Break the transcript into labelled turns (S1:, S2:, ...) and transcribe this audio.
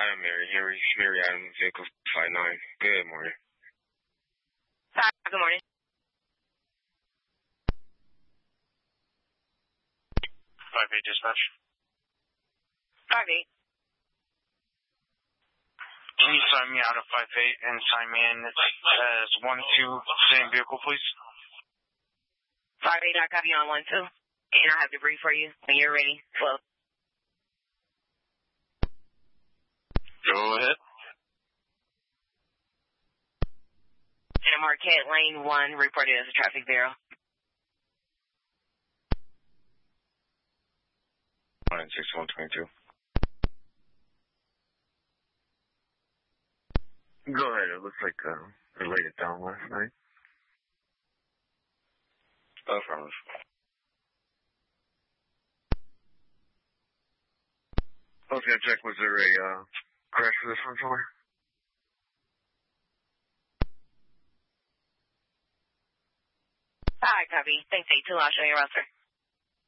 S1: Adam, Mary Adam, vehicle 59. Good morning.
S2: Hi, good morning.
S3: 5-8 dispatch.
S2: 5-8.
S3: Can you sign me out of 5-8 and sign me in as 1-2, same vehicle, please?
S2: 5-8, I copy on 1-2. And I have debris for you when you're ready. Flow.
S3: Go ahead.
S2: And Marquette Lane 1 reported as a traffic barrel.
S1: 6122. Go ahead. It looks like they laid it down last night. No problem. I was going to check, was there a crash for this one somewhere?
S2: Hi, copy. Thanks, 8-2. I'll show you around, sir.